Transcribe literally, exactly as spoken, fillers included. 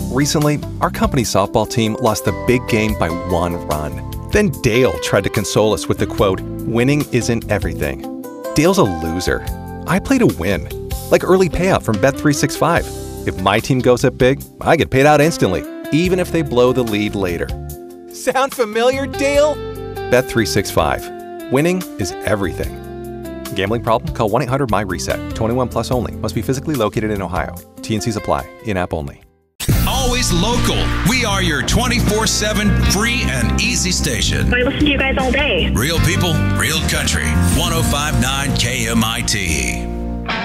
Recently, our company's softball team lost the big game by one run. Then Dale tried to console us with the quote, "Winning isn't everything." Dale's a loser. I play to win. Like early payout from Bet three sixty-five. If my team goes up big, I get paid out instantly, even if they blow the lead later. Sound familiar, Dale? Bet three sixty-five. Winning is everything. Gambling problem? Call one eight hundred M Y reset. twenty-one plus only. Must be physically located in Ohio. T and C's apply. In-app only. Always local. We are your twenty-four seven free and easy station. I listen to you guys all day. Real people, real country. one oh five point nine K M I T.